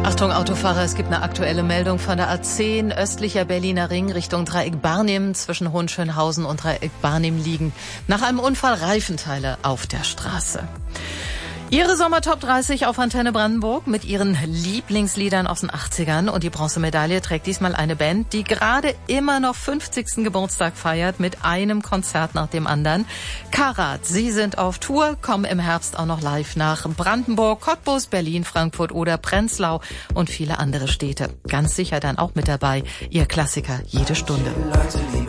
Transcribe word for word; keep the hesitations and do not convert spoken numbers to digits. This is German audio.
Achtung Autofahrer, es gibt eine aktuelle Meldung von der A zehn, östlicher Berliner Ring Richtung Dreieck Barnim. Zwischen Hohenschönhausen und Dreieck Barnim liegen nach einem Unfall Reifenteile auf der Straße. Ihre Sommertop dreißig auf Antenne Brandenburg mit ihren Lieblingsliedern aus den achtzigern. Und die Bronzemedaille trägt diesmal eine Band, die gerade immer noch fünfzigsten Geburtstag feiert mit einem Konzert nach dem anderen. Karat, sie sind auf Tour, kommen im Herbst auch noch live nach Brandenburg, Cottbus, Berlin, Frankfurt oder Prenzlau und viele andere Städte. Ganz sicher dann auch mit dabei, ihr Klassiker jede Stunde.